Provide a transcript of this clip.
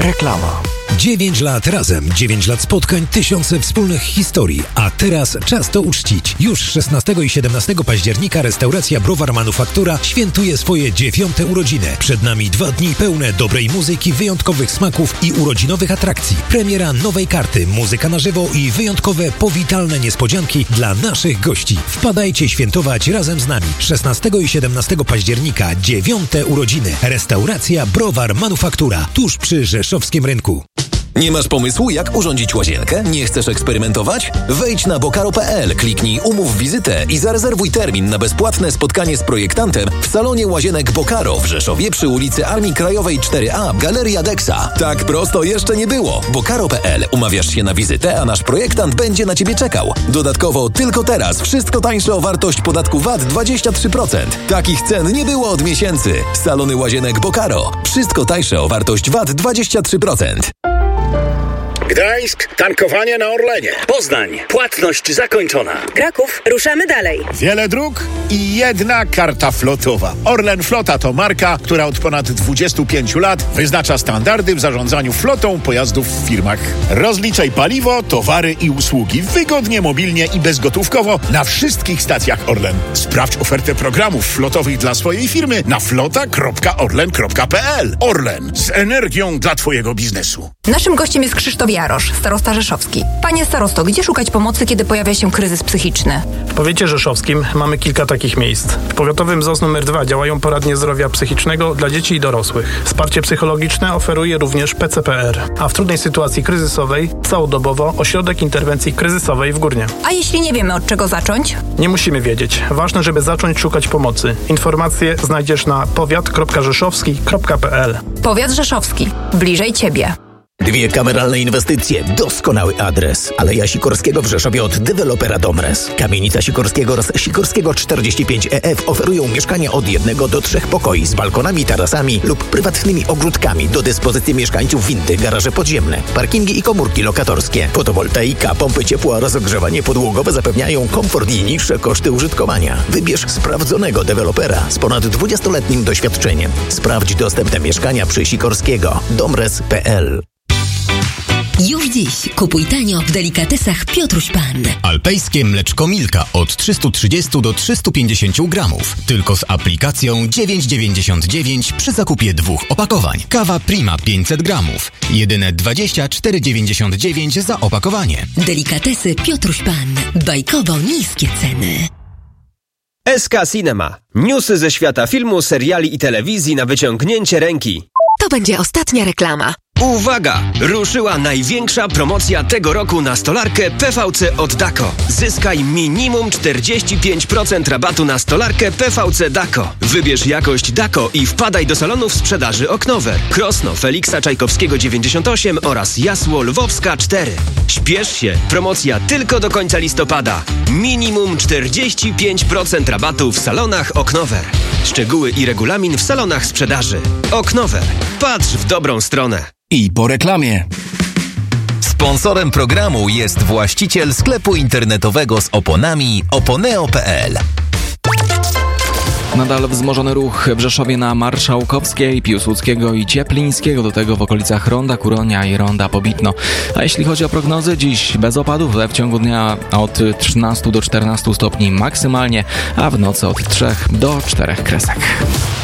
Reklama. 9 lat razem, 9 lat spotkań, tysiące wspólnych historii. A teraz czas to uczcić. Już 16 i 17 października restauracja Browar Manufaktura świętuje swoje 9. urodziny. Przed nami 2 dni pełne dobrej muzyki, wyjątkowych smaków i urodzinowych atrakcji. Premiera nowej karty, muzyka na żywo i wyjątkowe, powitalne niespodzianki dla naszych gości. Wpadajcie świętować razem z nami. 16 i 17 października 9. urodziny. Restauracja Browar Manufaktura. Tuż przy Rzeszowskim Rynku. Nie masz pomysłu, jak urządzić łazienkę? Nie chcesz eksperymentować? Wejdź na bokaro.pl, kliknij umów wizytę i zarezerwuj termin na bezpłatne spotkanie z projektantem w salonie łazienek Bokaro w Rzeszowie przy ulicy Armii Krajowej 4A, Galeria Dexa. Tak prosto jeszcze nie było. Bokaro.pl. Umawiasz się na wizytę, a nasz projektant będzie na Ciebie czekał. Dodatkowo tylko teraz wszystko tańsze o wartość podatku VAT 23%. Takich cen nie było od miesięcy. Salony łazienek Bokaro. Wszystko tańsze o wartość VAT 23%. Gdańsk, tankowanie na Orlenie. Poznań, płatność zakończona. Kraków, ruszamy dalej. Wiele dróg i jedna karta flotowa. Orlen Flota to marka, która od ponad 25 lat wyznacza standardy w zarządzaniu flotą pojazdów w firmach. Rozliczaj paliwo, towary i usługi wygodnie, mobilnie i bezgotówkowo na wszystkich stacjach Orlen. Sprawdź ofertę programów flotowych dla swojej firmy na flota.orlen.pl. Orlen, z energią dla Twojego biznesu. Naszym gościem jest Krzysztof Jarosz, starosta rzeszowski. Panie starosto, gdzie szukać pomocy, kiedy pojawia się kryzys psychiczny? W powiecie rzeszowskim mamy kilka takich miejsc. W powiatowym ZOZ nr 2 działają poradnie zdrowia psychicznego dla dzieci i dorosłych. Wsparcie psychologiczne oferuje również PCPR. A w trudnej sytuacji kryzysowej całodobowo ośrodek interwencji kryzysowej w Górnie. A jeśli nie wiemy, od czego zacząć? Nie musimy wiedzieć. Ważne, żeby zacząć szukać pomocy. Informacje znajdziesz na powiat.rzeszowski.pl. Powiat rzeszowski. Bliżej Ciebie. 2 kameralne inwestycje, doskonały adres. Aleja Sikorskiego w Rzeszowie od dewelopera Domres. Kamienica Sikorskiego oraz Sikorskiego 45EF oferują mieszkania od 1 do 3 pokoi z balkonami, tarasami lub prywatnymi ogródkami. Do dyspozycji mieszkańców windy, garaże podziemne, parkingi i komórki lokatorskie. Fotowoltaika, pompy ciepła, rozogrzewanie podłogowe zapewniają komfort i niższe koszty użytkowania. Wybierz sprawdzonego dewelopera z ponad 20-letnim doświadczeniem. Sprawdź dostępne mieszkania przy Sikorskiego. Domres.pl. Już dziś kupuj tanio w delikatesach Piotruś Pan. Alpejskie mleczko Milka od 330 do 350 gramów. Tylko z aplikacją 9,99 przy zakupie 2 opakowań. Kawa Prima 500 gramów. Jedyne 24,99 za opakowanie. Delikatesy Piotruś Pan. Bajkowo niskie ceny. SK Cinema. Newsy ze świata filmu, seriali i telewizji na wyciągnięcie ręki. To będzie ostatnia reklama. Uwaga! Ruszyła największa promocja tego roku na stolarkę PVC od Dako. Zyskaj minimum 45% rabatu na stolarkę PVC Dako. Wybierz jakość Dako i wpadaj do salonów sprzedaży Oknower, Krosno, Feliksa Czajkowskiego 98 oraz Jasło Lwowska 4. Śpiesz się! Promocja tylko do końca listopada. Minimum 45% rabatu w salonach Oknower. Szczegóły i regulamin w salonach sprzedaży. Oknower. Patrz w dobrą stronę. I po reklamie. Sponsorem programu jest właściciel sklepu internetowego z oponami oponeo.pl. Nadal wzmożony ruch w Rzeszowie na Marszałkowskiej, Piłsudskiego i Cieplińskiego, do tego w okolicach Ronda Kuronia i Ronda Pobitno. A jeśli chodzi o prognozy, dziś bez opadów, w ciągu dnia od 13 do 14 stopni maksymalnie, a w nocy od 3 do 4 kresek.